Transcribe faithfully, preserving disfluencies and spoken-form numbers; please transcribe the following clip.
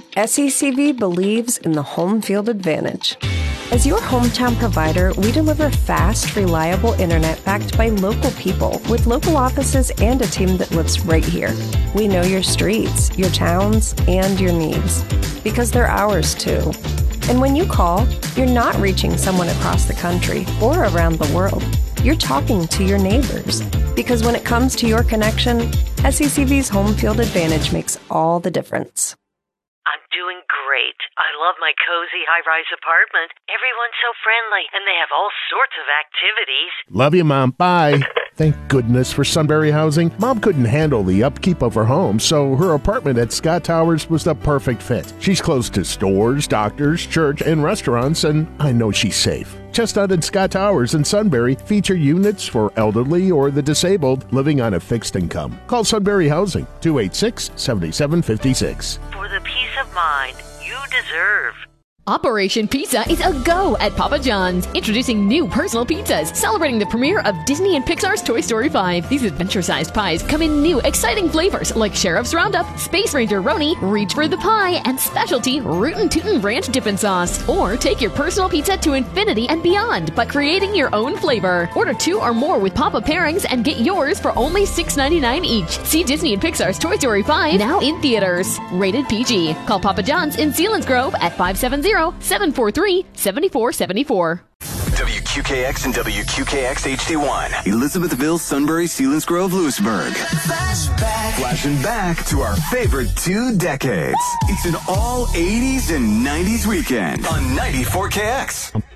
S E C V believes in the home field advantage. As your hometown provider, we deliver fast, reliable internet backed by local people with local offices and a team that lives right here. We know your streets, your towns, and your needs because they're ours too. And when you call, you're not reaching someone across the country or around the world. You're talking to your neighbors because when it comes to your connection, S E C V's home field advantage makes all the difference. I'm doing great. I love my cozy high-rise apartment. Everyone's so friendly, and they have all sorts of activities. Love you, Mom. Bye. Thank goodness for Sunbury Housing. Mom couldn't handle the upkeep of her home, so her apartment at Scott Towers was the perfect fit. She's close to stores, doctors, church, and restaurants, and I know she's safe. Chestnut and Scott Towers in Sunbury feature units for elderly or the disabled living on a fixed income. Call Sunbury Housing, two eight six, seven seven five six. For the peace of mind you deserve. Operation Pizza is a go at Papa John's. Introducing new personal pizzas, celebrating the premiere of Disney and Pixar's Toy Story five. These adventure-sized pies come in new, exciting flavors like Sheriff's Roundup, Space Ranger Roni, Reach for the Pie, and specialty Rootin' Tootin' Ranch Dippin' Sauce. Or take your personal pizza to infinity and beyond by creating your own flavor. Order two or more with Papa pairings and get yours for only six ninety-nine each. See Disney and Pixar's Toy Story five now in theaters. Rated P G. Call Papa John's in Selinsgrove at five seven zero, seven four three, seven four seven four. W Q K X and W Q K X H D one. Elizabethville, Sunbury, Selinsgrove, Lewisburg. Flashback. Flashing back to our favorite two decades. It's an all eighties and nineties weekend on ninety-four K X.